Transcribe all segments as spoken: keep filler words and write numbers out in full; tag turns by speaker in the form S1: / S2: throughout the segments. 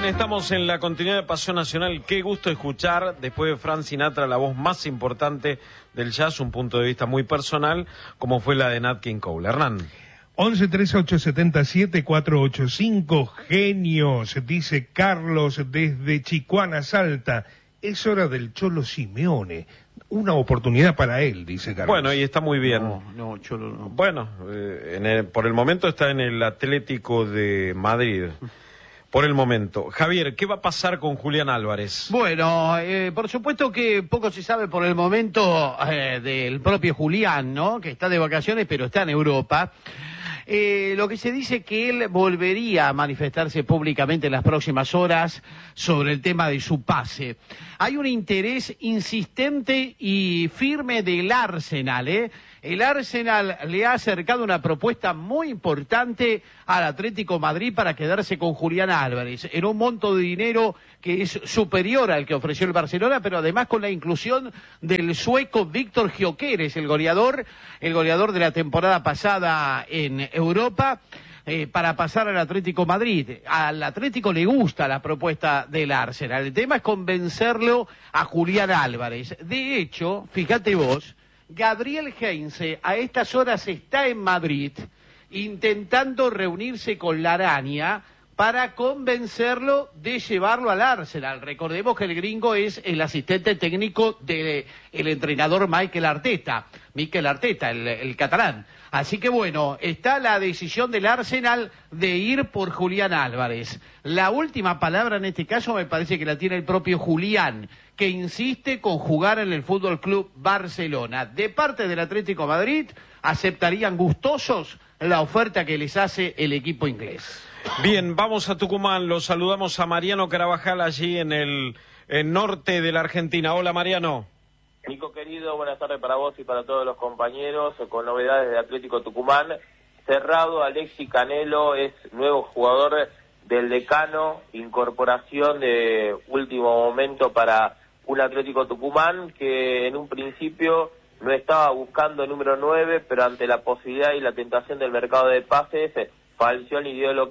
S1: estamos en la continuidad de Pasión Nacional. Qué gusto escuchar, después de Frank Sinatra, la voz más importante del jazz, un punto de vista muy personal, como fue la de Nat King Cole. Hernán.
S2: once trece ocho siete siete cuatro ocho cinco, genios, dice Carlos desde Chicuana, Salta. Es hora del Cholo Simeone. Una oportunidad para él, dice Carlos.
S1: Bueno, y está muy bien.
S3: No, no, Cholo no.
S1: Bueno, eh, en el, por el momento está en el Atlético de Madrid. Por el momento. Javier, ¿qué va a pasar con Julián Álvarez?
S3: Bueno, eh, por supuesto que poco se sabe por el momento eh, del propio Julián, ¿no? Que está de vacaciones, pero está en Europa. Eh, lo que se dice que él volvería a manifestarse públicamente en las próximas horas sobre el tema de su pase. Hay un interés insistente y firme del Arsenal, ¿eh? El Arsenal le ha acercado una propuesta muy importante al Atlético Madrid para quedarse con Julián Álvarez, en un monto de dinero que es superior al que ofreció el Barcelona, pero además con la inclusión del sueco Víctor Gyökeres, el goleador, el goleador de la temporada pasada en Europa, eh, para pasar al Atlético Madrid. Al Atlético le gusta la propuesta del Arsenal. El tema es convencerlo a Julián Álvarez. De hecho, fíjate vos, Gabriel Heinze a estas horas está en Madrid intentando reunirse con la araña para convencerlo de llevarlo al Arsenal. Recordemos que el gringo es el asistente técnico del entrenador Mikel Arteta, Mikel Arteta, el, el catalán. Así que bueno, está la decisión del Arsenal de ir por Julián Álvarez. La última palabra en este caso me parece que la tiene el propio Julián, que insiste con jugar en el Fútbol Club Barcelona. De parte del Atlético de Madrid, aceptarían gustosos la oferta que les hace el equipo inglés.
S1: Bien, vamos a Tucumán, los saludamos a Mariano Carabajal allí en el, el norte de la Argentina. Hola, Mariano.
S4: Nico querido, buenas tardes para vos y para todos los compañeros, con novedades de Atlético Tucumán. Cerrado, Alexis Canelo es nuevo jugador del Decano, incorporación de último momento para un Atlético Tucumán que en un principio no estaba buscando el número nueve, pero ante la posibilidad y la tentación del mercado de pases, Falcioni dio el ok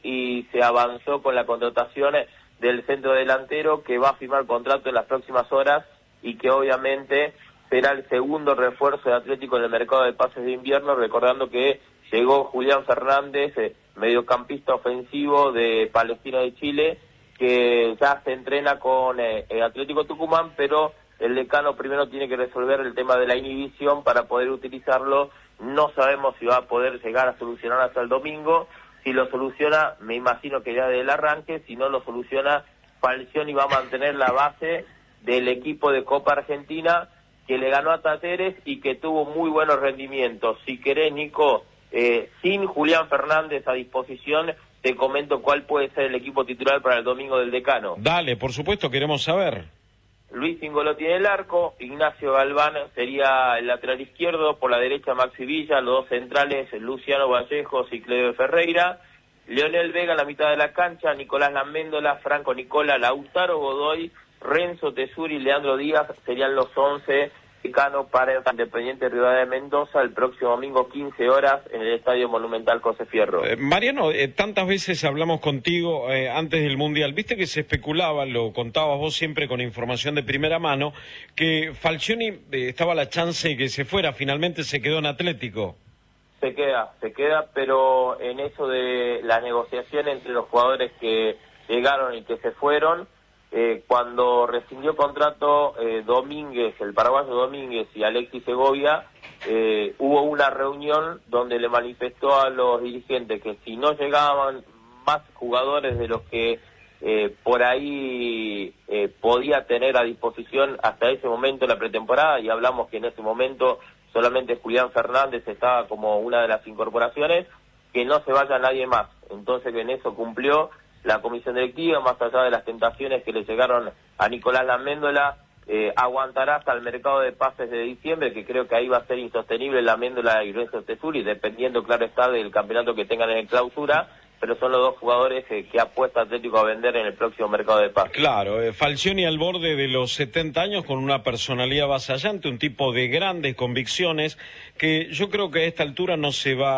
S4: y se avanzó con la contratación del centro delantero que va a firmar contrato en las próximas horas y que obviamente será el segundo refuerzo de Atlético en el mercado de pases de invierno, recordando que llegó Julián Fernández, eh, mediocampista ofensivo de Palestino de Chile, que ya se entrena con eh, el Atlético Tucumán, pero el Decano primero tiene que resolver el tema de la inhibición para poder utilizarlo. No sabemos si va a poder llegar a solucionar hasta el domingo. Si lo soluciona, me imagino que ya del arranque. Si no lo soluciona, Falcioni va a mantener la base del equipo de Copa Argentina que le ganó a Talleres y que tuvo muy buenos rendimientos. Si querés, Nico, eh, sin Julián Fernández a disposición, te comento cuál puede ser el equipo titular para el domingo del Decano.
S1: Dale, por supuesto, queremos saber.
S4: Luis Ingolotti en el arco, Ignacio Galván sería el lateral izquierdo, por la derecha Maxi Villa, los dos centrales Luciano Vallejos y Cleo Ferreira, Leonel Vega en la mitad de la cancha, Nicolás Laméndola, Franco Nicola, Lautaro Godoy, Renzo Tesuri y Leandro Díaz serían los once Decano para el Independiente Rivadavia de Mendoza el próximo domingo quince horas en el Estadio Monumental José Fierro.
S1: Eh, Mariano, eh, tantas veces hablamos contigo eh, antes del Mundial, viste que se especulaba, lo contabas vos siempre con información de primera mano, que Falcioni eh, estaba la chance de que se fuera, finalmente se quedó en Atlético.
S4: Se queda, se queda, pero en eso de la negociación entre los jugadores que llegaron y que se fueron, Eh, cuando rescindió contrato eh, Domínguez, el paraguayo Domínguez y Alexis Segovia, eh, hubo una reunión donde le manifestó a los dirigentes que si no llegaban más jugadores de los que eh, por ahí eh, podía tener a disposición hasta ese momento en la pretemporada, y hablamos que en ese momento solamente Julián Fernández estaba como una de las incorporaciones, que no se vaya nadie más. Entonces en eso cumplió la comisión directiva, más allá de las tentaciones que le llegaron a Nicolás Laméndola, eh, aguantará hasta el mercado de pases de diciembre, que creo que ahí va a ser insostenible Laméndola y Renzo Tesuri, dependiendo, claro está, del campeonato que tengan en el clausura, pero son los dos jugadores eh, que apuesta Atlético a vender en el próximo mercado de pases.
S1: Claro, eh, Falcioni al borde de los setenta años, con una personalidad avasallante, un tipo de grandes convicciones, que yo creo que a esta altura no se va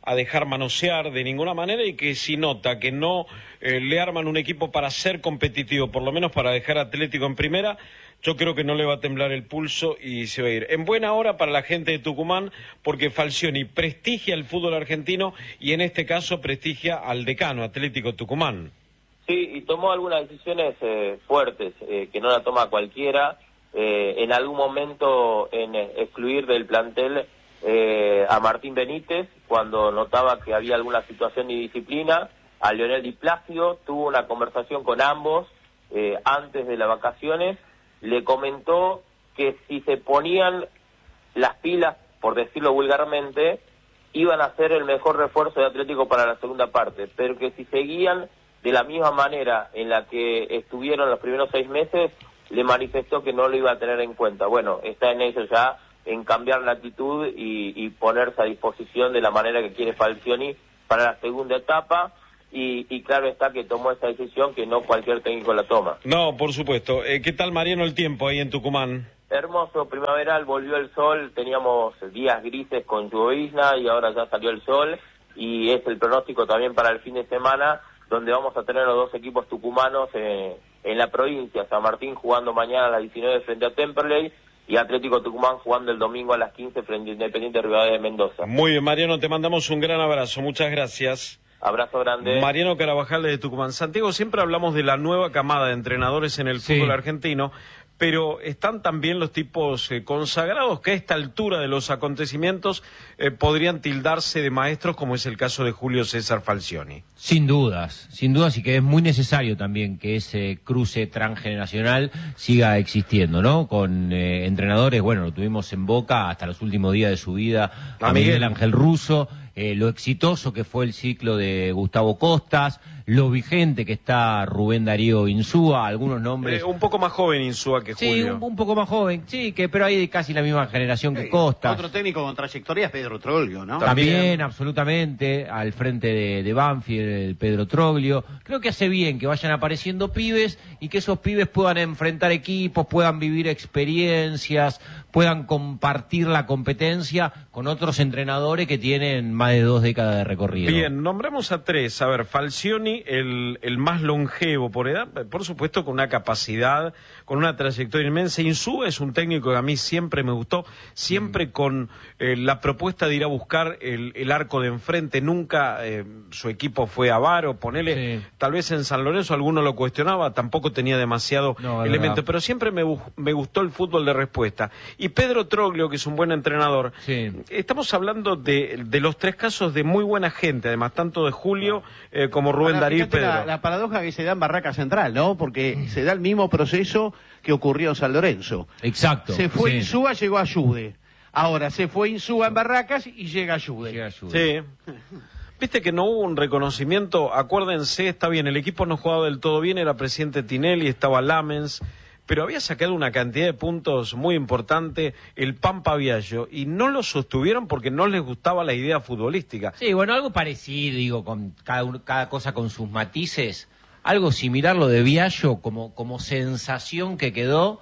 S1: a dejar manosear de ninguna manera, y que si nota que no eh, le arman un equipo para ser competitivo, por lo menos para dejar a Atlético en primera, yo creo que no le va a temblar el pulso y se va a ir. En buena hora para la gente de Tucumán, porque Falcioni prestigia el fútbol argentino y en este caso prestigia al decano, Atlético Tucumán.
S4: Sí, y tomó algunas decisiones eh, fuertes, eh, que no la toma cualquiera. Eh, en algún momento en eh, excluir del plantel eh, a Martín Benítez, cuando notaba que había alguna situación de indisciplina, a Leonel Di Plácido, tuvo una conversación con ambos eh, antes de las vacaciones. Le comentó que si se ponían las pilas, por decirlo vulgarmente, iban a ser el mejor refuerzo de Atlético para la segunda parte, pero que si seguían de la misma manera en la que estuvieron los primeros seis meses, le manifestó que no lo iba a tener en cuenta. Bueno, está en ello ya, en cambiar la actitud y, y ponerse a disposición de la manera que quiere Falcioni para la segunda etapa. Y, y claro está que tomó esa decisión que no cualquier técnico la toma.
S1: No, por supuesto. Eh, ¿Qué tal, Mariano, el tiempo ahí en Tucumán?
S4: Hermoso, primaveral, volvió el sol, teníamos días grises con llovizna y ahora ya salió el sol, y es el pronóstico también para el fin de semana, donde vamos a tener los dos equipos tucumanos eh, en la provincia. San Martín jugando mañana a las diecinueve frente a Temperley, y Atlético Tucumán jugando el domingo a las quince frente a Independiente Rivadavia de Mendoza.
S1: Muy bien, Mariano, te mandamos un gran abrazo, muchas gracias.
S4: Abrazo grande.
S1: Mariano Carabajal de Tucumán. Santiago, siempre hablamos de la nueva camada de entrenadores en el
S5: Sí.
S1: fútbol argentino, pero están también los tipos eh, consagrados que a esta altura de los acontecimientos eh, podrían tildarse de maestros, como es el caso de Julio César Falcioni.
S5: Sin dudas, sin dudas, y que es muy necesario también que ese cruce transgeneracional siga existiendo, ¿no? Con eh, entrenadores, bueno, lo tuvimos en Boca hasta los últimos días de su vida, a, a Miguel Ángel Russo, eh, lo exitoso que fue el ciclo de Gustavo Costas, lo vigente que está Rubén Darío Insúa, algunos nombres...
S1: Eh, un poco más joven Insúa que
S5: Sí,
S1: Julio.
S5: un, un poco más joven, sí, que pero hay casi la misma generación que
S3: Sí,
S5: Costas.
S3: Otro técnico con trayectoria es Pedro Troglio, ¿no?
S5: También,
S1: También.
S5: absolutamente, al frente de, de Banfield, el Pedro Troglio. Creo que hace bien que vayan apareciendo pibes y que esos pibes puedan enfrentar equipos, puedan vivir experiencias, puedan compartir la competencia con otros entrenadores que tienen más de dos décadas de recorrido.
S1: Bien, nombramos a tres. A ver, Falcioni, el, el más longevo por edad, por supuesto con una capacidad, con una trayectoria inmensa. Insúa es un técnico que a mí siempre me gustó, siempre mm. con eh, la propuesta de ir a buscar el, el arco de enfrente. Nunca eh, su equipo fue avaro, ponele, sí. Tal vez en San Lorenzo alguno lo cuestionaba, tampoco tenía demasiado no, elemento, pero siempre me, me gustó el fútbol de respuesta. Y Pedro Troglio, que es un buen entrenador, sí. Estamos hablando de, de los tres casos de muy buena gente, además, tanto de Julio eh, como Rubén Ahora, Darío y Pedro.
S3: La, la paradoja que se da en Barraca Central, ¿no? Porque mm. se da el mismo proceso que ocurrió en San Lorenzo.
S5: Exacto.
S3: Se fue
S5: sí.
S3: Insúa, llegó Ayude. Ahora se fue Insúa en Barracas y llega Ayude.
S5: Llega Ayude.
S1: Sí. Viste que no hubo un reconocimiento, acuérdense, está bien, el equipo no jugaba del todo bien, era presidente Tinelli, estaba Lamens, pero había sacado una cantidad de puntos muy importante el Pampa Viallo, y no lo sostuvieron porque no les gustaba la idea futbolística.
S5: Sí, bueno, algo parecido, digo, con cada, uno, cada cosa con sus matices, algo similar lo de Viallo como, como sensación que quedó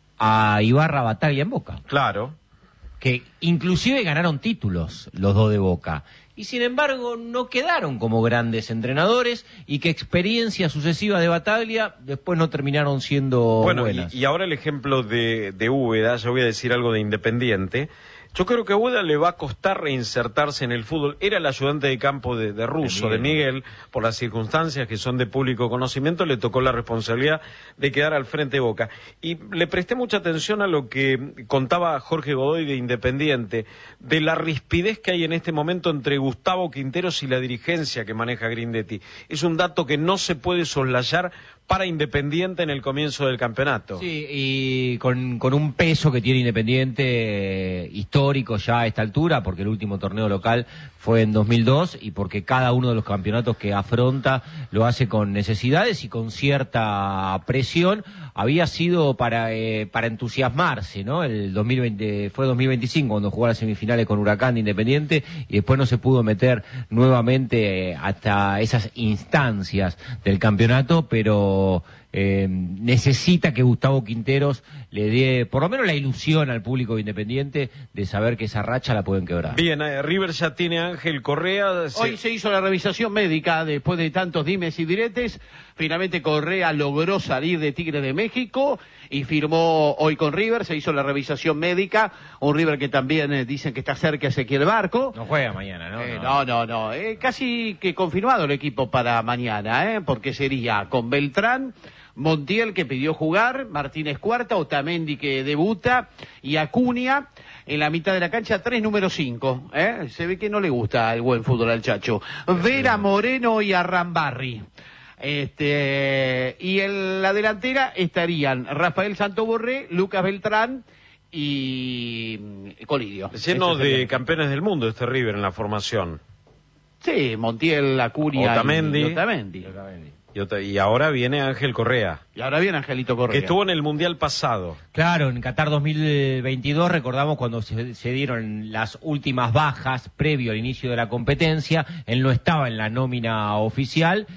S5: a Ibarra Bataglia en Boca.
S1: Claro.
S5: Que inclusive ganaron títulos los dos de Boca. Y sin embargo no quedaron como grandes entrenadores, y que experiencias sucesivas de Bataglia después no terminaron siendo
S1: bueno,
S5: buenas.
S1: Y, y ahora el ejemplo de, de Úbeda, yo voy a decir algo de Independiente. Yo creo que a Úbeda le va a costar reinsertarse en el fútbol. Era el ayudante de campo de, de Russo, de Miguel. de Miguel, por las circunstancias que son de público conocimiento, le tocó la responsabilidad de quedar al frente de Boca. Y le presté mucha atención a lo que contaba Jorge Godoy de Independiente, de la rispidez que hay en este momento entre Gustavo Quinteros y la dirigencia que maneja Grindetti. Es un dato que no se puede soslayar para Independiente en el comienzo del campeonato.
S5: Sí, y con, con un peso que tiene Independiente eh, histórico ya a esta altura, porque el último torneo local fue en dos mil dos, y porque cada uno de los campeonatos que afronta lo hace con necesidades y con cierta presión. Había sido para eh, para entusiasmarse, ¿no? El dos mil veinte fue dos mil veinticinco cuando jugó las semifinales con Huracán de Independiente, y después no se pudo meter nuevamente eh, hasta esas instancias del campeonato, pero eh, necesita que Gustavo Quinteros le dé por lo menos la ilusión al público Independiente de saber que esa racha la pueden quebrar.
S1: Bien, eh, River ya tiene a Ángel Correa. Se...
S3: Hoy se hizo la revisación médica después de tantos dimes y diretes. Finalmente Correa logró salir de Tigre de México y firmó hoy con River. Se hizo la revisación médica. Un River que también eh, dicen que está cerca Ezequiel Barco.
S5: No juega mañana, ¿no?
S3: Eh, no, no, no. Eh, casi que confirmado el equipo para mañana, ¿eh? Porque sería con Beltrán, Montiel, que pidió jugar, Martínez Cuarta, Otamendi, que debuta, y Acuña en la mitad de la cancha, tres número cinco. ¿eh? Se ve que no le gusta el buen fútbol al Chacho. Vera, Moreno y Arrambarri. Este, y en la delantera estarían Rafael Santoborré, Lucas Beltrán y Colidio.
S1: Lleno
S3: Ese
S1: de
S3: sería.
S1: campeones del mundo este River en la formación.
S3: Sí, Montiel, Acuña
S1: Otamendi.
S3: y Otamendi.
S1: Y, otra- y ahora viene Ángel Correa,
S3: Y ahora viene Angelito Correa.
S1: que estuvo en el Mundial pasado.
S5: Claro, en Qatar dos mil veintidós recordamos cuando se, se dieron las últimas bajas previo al inicio de la competencia, él no estaba en la nómina oficial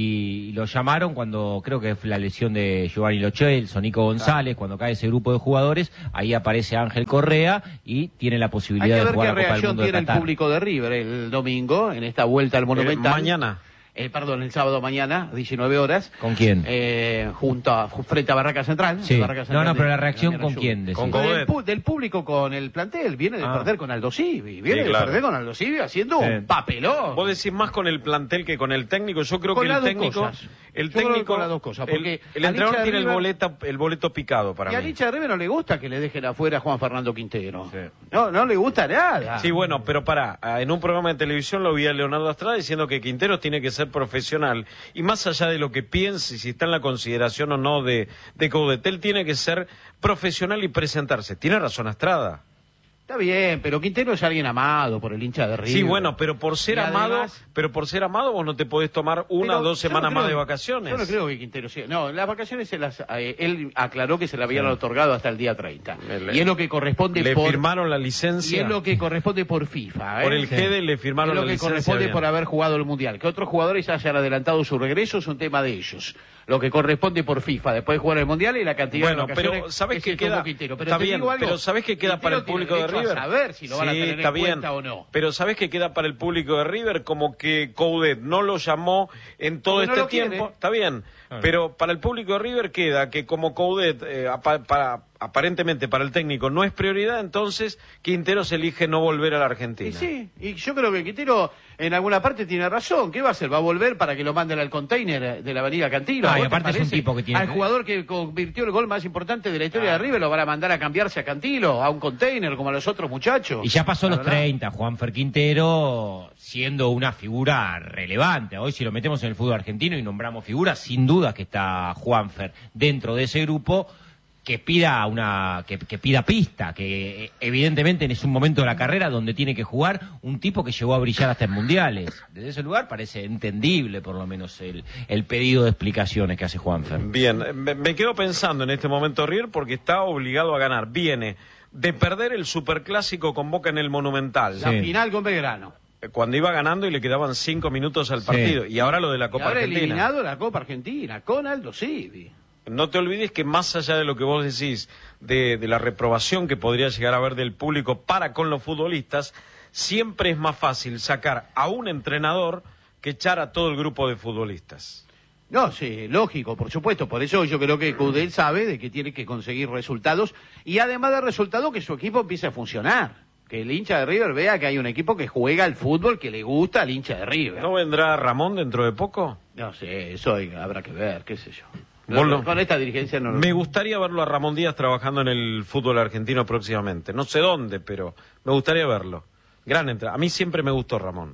S5: y lo llamaron cuando creo que fue la lesión de Giovanni Lo Celso, Nico González, cuando cae ese grupo de jugadores, ahí aparece Ángel Correa y tiene la
S3: Hay
S5: posibilidad
S3: que
S5: de
S3: ver
S5: jugar
S3: qué
S5: la Copa del
S3: reacción
S5: Mundo de
S3: tiene el
S5: Qatar.
S3: público de River el domingo en esta vuelta al
S1: Eh,
S3: Monumental.
S1: mañana.
S3: Eh, perdón, el sábado mañana, diecinueve horas.
S5: ¿Con quién?
S3: Eh, junto a, frente a Barraca Central.
S5: Sí.
S3: Barraca
S5: No,
S3: Central
S5: no,
S3: de-
S5: pero la
S3: de
S5: reacción
S3: Damián
S5: ¿con
S3: Ayuso.
S5: quién? decís?
S1: Con
S3: Del,
S1: Coudet.
S3: pu- del público con el plantel, viene de
S5: Ah.
S3: perder con Aldo Civi, viene
S1: Sí,
S3: de
S1: claro.
S3: perder con Aldo Civi haciendo
S5: Sí.
S3: un papelón.
S1: Vos decís más con el plantel que con el técnico. Yo creo
S3: Con
S1: que
S3: las
S1: el
S3: dos
S1: técnico,
S3: cosas.
S1: el
S3: Yo creo que
S1: técnico,
S3: con las dos cosas,
S1: el-
S3: porque
S1: el,
S3: al
S1: entrenador
S3: hincha de
S1: tiene el
S3: River-
S1: boleto, el boleto picado para
S3: Y al
S1: mí.
S3: hincha de River no le gusta que le dejen afuera a Juan Fernando Quintero.
S5: Sí.
S3: No, no le gusta nada.
S1: Sí, bueno, pero para, en un programa de televisión lo vi a Leonardo Astrada diciendo que Quinteros tiene que ser profesional y más allá de lo que piense, si está en la consideración o no de, de Coudet, él tiene que ser profesional y presentarse. Tiene razón Astrada.
S3: Está bien, pero Quintero es alguien amado por el hincha de River.
S1: Sí, bueno, pero por ser
S3: Y
S1: amado,
S3: además-
S1: pero por ser amado vos no te podés tomar una o
S3: Pero
S1: dos
S3: yo no
S1: semanas más
S3: creo-
S1: de vacaciones.
S3: Yo no creo que Quintero sea. No, las vacaciones se las, eh, él aclaró que se le habían otorgado hasta el día treinta.
S1: Le-
S3: y es lo que corresponde
S1: Le
S3: por.
S1: firmaron la
S3: Y
S1: licencia.
S3: es lo que corresponde por FIFA. ¿eh?
S1: Por el
S3: Sí.
S1: G E D le firmaron
S3: Es lo
S1: la
S3: que
S1: licencia.
S3: corresponde
S1: bien.
S3: por haber jugado el Mundial. Que otros jugadores hayan adelantado su regreso es un tema de ellos. Lo que corresponde por FIFA, después de jugar el Mundial y la cantidad
S1: Bueno,
S3: de vacaciones
S1: pero ¿sabés
S3: que
S1: qué
S3: se tomó
S1: queda?
S3: Quintero. Pero
S1: Está
S3: te
S1: bien,
S3: digo algo,
S1: pero ¿sabés qué queda para el
S3: Quintero
S1: público de
S3: tiene derecho
S1: River?
S3: a saber si lo van a
S1: Sí,
S3: tener en
S1: está bien.
S3: cuenta o no.
S1: Pero ¿sabés qué queda para el público de River? Como que Coudet no lo llamó en todo
S3: Porque no
S1: este
S3: lo quiere.
S1: tiempo. Está bien. Pero para el público de River queda que como Coudet, eh, apa- para, aparentemente para el técnico no es prioridad, entonces Quinteros elige no volver a la Argentina.
S3: Y sí, y yo creo que Quintero en alguna parte tiene razón. ¿Qué va a hacer? ¿Va a volver para que lo manden al container de la Avenida Cantilo?
S5: Ah,
S3: ¿A
S5: y
S3: vos te
S5: aparte es un
S3: parece?
S5: tipo que tiene-
S3: Al jugador que convirtió el gol más importante de la historia de River lo van a mandar a cambiarse a Cantilo, a un container como a los otros muchachos.
S5: Y ya pasó
S3: La
S5: los
S3: verdad.
S5: treinta, Juanfer Quintero siendo una figura relevante. Hoy si lo metemos en el fútbol argentino y nombramos figuras, sin duda que está Juanfer dentro de ese grupo que pida una que, que pida pista, que eh, evidentemente es un momento de la carrera donde tiene que jugar un tipo que llegó a brillar hasta en mundiales. Desde ese lugar parece entendible por lo menos el, el pedido de explicaciones que hace Juanfer.
S1: Bien, me, me quedo pensando en este momento River porque está obligado a ganar. Viene de perder el superclásico con Boca en el Monumental.
S3: La
S5: Sí.
S3: final con Belgrano.
S1: Cuando iba ganando y le quedaban cinco minutos al
S5: Sí.
S1: partido. Y ahora lo de la
S3: Y
S1: Copa
S3: ahora
S1: Argentina.
S3: eliminado la Copa Argentina con Aldo Civi.
S1: No te olvides que más allá de lo que vos decís, de, de la reprobación que podría llegar a haber del público para con los futbolistas, siempre es más fácil sacar a un entrenador que echar a todo el grupo de futbolistas.
S3: No, sí, lógico, por supuesto. Por eso yo creo que Coudet sabe de que tiene que conseguir resultados y además de resultados que su equipo empiece a funcionar. Que el hincha de River vea que hay un equipo que juega al fútbol que le gusta al hincha de River.
S1: ¿No vendrá Ramón dentro de poco?
S3: No sé, eso hay- habrá que ver, qué sé yo.
S1: Vos
S3: No,
S1: lo-
S3: Con esta dirigencia no lo
S1: Me gustaría verlo a Ramón Díaz trabajando en el fútbol argentino próximamente. No sé dónde, pero me gustaría verlo. Gran entrada. A mí siempre me gustó Ramón.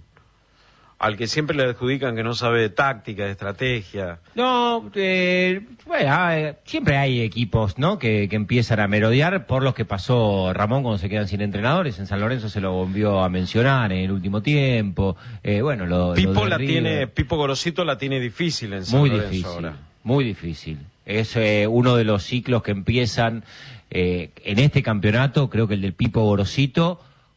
S1: Al que siempre le adjudican que no sabe de táctica, de estrategia.
S5: No, eh, bueno, eh, siempre hay equipos, ¿no? Que, que empiezan a merodear por los que pasó Ramón cuando se quedan sin entrenadores. En San Lorenzo se lo volvió a mencionar en el último tiempo. Eh, bueno, lo, lo
S1: Pipo
S5: de
S1: la
S5: River,
S1: tiene, Pipo Gorosito la tiene difícil en San
S5: muy
S1: Lorenzo
S5: difícil,
S1: ahora.
S5: muy difícil. Es eh, uno de los ciclos que empiezan eh, en este campeonato, creo que el del Pipo Gorosito,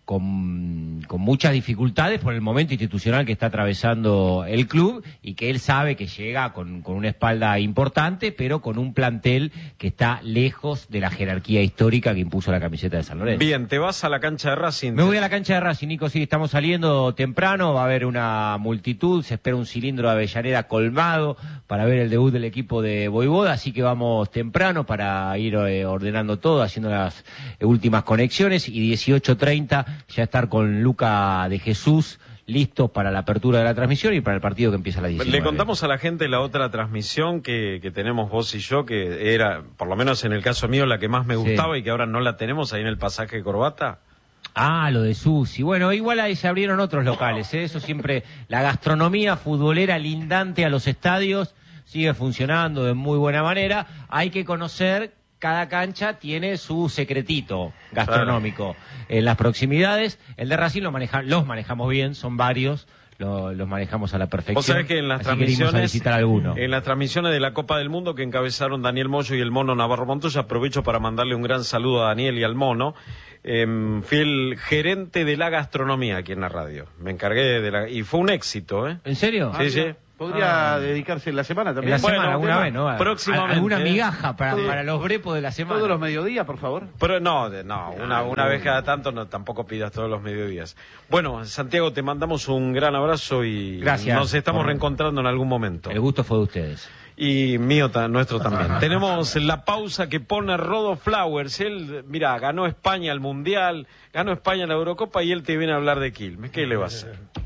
S5: con, con muchas dificultades por el momento institucional que está atravesando el club y que él sabe que llega con, con una espalda importante, pero con un plantel que está lejos de la jerarquía histórica que impuso la camiseta de San Lorenzo.
S1: Bien, te vas a la cancha de Racing.
S5: Me voy a la cancha de Racing, Nico, sí, estamos saliendo temprano, va a haber una multitud, se espera un cilindro de Avellaneda colmado para ver el debut del equipo de Voivoda, así que vamos temprano para ir eh, ordenando todo, haciendo las eh, últimas conexiones, y dieciocho treinta ya estar con Luca de Jesús listos para la apertura de la transmisión y para el partido que empieza a las diecinueve.
S1: Le contamos a la gente la otra transmisión que, que tenemos vos y yo, que era, por lo menos en el caso mío, la que más me gustaba, sí, y que ahora no la tenemos ahí en el pasaje de Corbata.
S5: Ah, lo de Susi. Bueno, igual ahí se abrieron otros locales, ¿eh? Eso siempre, la gastronomía futbolera lindante a los estadios sigue funcionando de muy buena manera. Hay que conocer, cada cancha tiene su secretito gastronómico. Claro. En las proximidades, el de Racing lo maneja, los manejamos bien, son varios. Lo, los manejamos a la perfección.
S1: Vos sabés que en las
S5: así
S1: transmisiones,
S5: que a visitar alguno.
S1: En las transmisiones de la Copa del Mundo que encabezaron Daniel Moyo y el Mono Navarro Montoya, aprovecho para mandarle un gran saludo a Daniel y al Mono. Eh, fui el gerente de la gastronomía aquí en la radio. Me encargué de la... y fue un éxito, ¿eh?
S5: ¿En serio?
S1: Sí, ah, sí.
S3: Podría ah, dedicarse en la semana también.
S5: En la
S3: bueno,
S5: semana, alguna vez, ¿no?
S1: Próximamente.
S5: ¿Alguna migaja para, todo, para los brepos de la semana?
S3: Todos los mediodías, por favor.
S1: Pero no, no, una, una vez cada tanto, no, tampoco pidas todos los mediodías. Bueno, Santiago, te mandamos un gran abrazo y
S5: gracias,
S1: nos estamos por... reencontrando en algún momento.
S5: El gusto fue de ustedes.
S1: Y mío, nuestro también. Tenemos la pausa que pone Rodo Flowers. Él, mira, ganó España el Mundial, ganó España la Eurocopa y él te viene a hablar de Quilmes. ¿Qué le va a hacer?